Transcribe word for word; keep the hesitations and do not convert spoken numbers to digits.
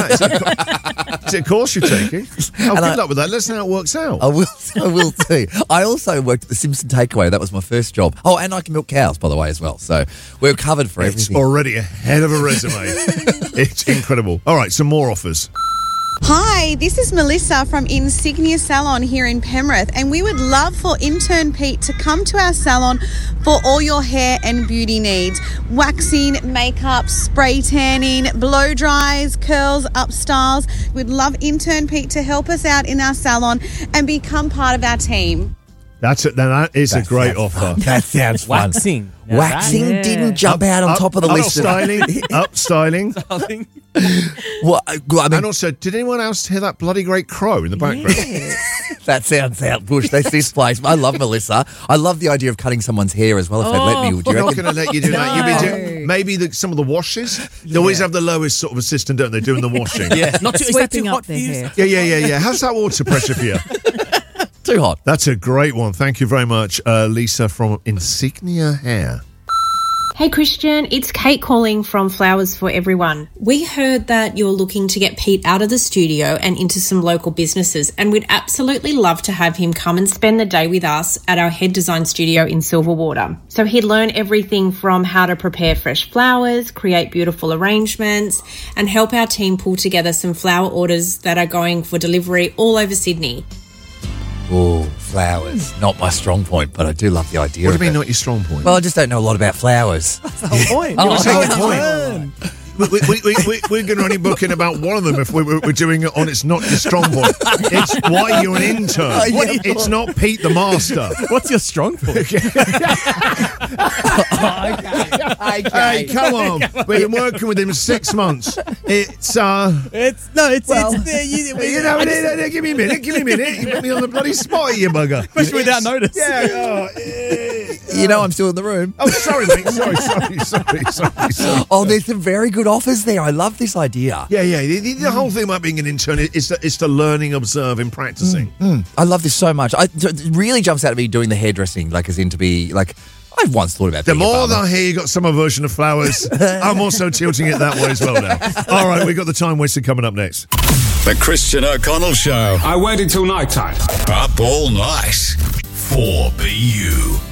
Is it, is it a course you're taking? Oh, And good I- luck with that. Let's know how it works out. I will, I will too. I also worked at the Simpson Takeaway. That was my first job. Oh, and I can milk cows, by the way, as well. So we're covered for It's everything. already ahead of a resume. It's incredible. All right, some more offers. Hi, this is Melissa from Insignia Salon here in Penrith, and we would love for intern Pete to come to our salon for all your hair and beauty needs. Waxing, makeup, spray tanning, blow dries, curls, up styles. We'd love intern Pete to help us out in our salon and become part of our team. That's it. Now that is a great offer. That sounds fun. Waxing. Now Waxing that- didn't jump out on Up- top of the up list. of- styling, up styling. Well, I I mean, And also, did anyone else hear that bloody great crow in the background? that sounds out bush. That's this place. I love Melissa. I love the idea of cutting someone's hair as well. If they'd let me, would you We're not reckon? going to let you do that. You'll be doing, maybe the, some of the washes. They always have the lowest sort of assistant, don't they, doing the washing? Yeah, not too, is that Sweeping too up hot for their you? hair. yeah, yeah, yeah, yeah. How's that water pressure for you? Too hot. That's a great one. Thank you very much, uh, Lisa from Insignia Hair. Hey Christian, it's Kate calling from Flowers for Everyone. We heard that you're looking to get Pete out of the studio and into some local businesses, and we'd absolutely love to have him come and spend the day with us at our head design studio in Silverwater. So he'd learn everything from how to prepare fresh flowers, create beautiful arrangements, and help our team pull together some flower orders that are going for delivery all over Sydney. Oh, flowers. Not my strong point, but I do love the idea What do of you mean, it. not your strong point? Well, I just don't know a lot about flowers. Point. Oh, What's the I whole can't point? We, we, we, we, we're going to only book in about one of them if we, we're doing it on It's Not Your Strong Point. It's why you're an intern. Oh, yeah. It's not Pete the Master. What's your strong point? Hey, come on. We've been working with him six months. It's, uh... It's no, it's Well, it's there. You, You know, give me a minute, give me a minute. You put me on the bloody spot, you bugger. Especially without notice. Yeah, oh, eh. You know I'm still in the room. Oh, sorry, mate. Sorry, sorry, sorry, sorry, sorry. Oh, there's some very good offers there. I love this idea. Yeah, yeah. The, the, the whole thing about being an intern is the, it's the learning, observing, practicing. I love this so much. I, it really jumps out at me doing the hairdressing, like as in to be like. I've once thought about The being a more that barber. I hear you got summer version of flowers, I'm also tilting it that way as well now. All right, we've got the time wasted coming up next. The Christian O'Connell Show. I waited till night time. Up all night. four B U.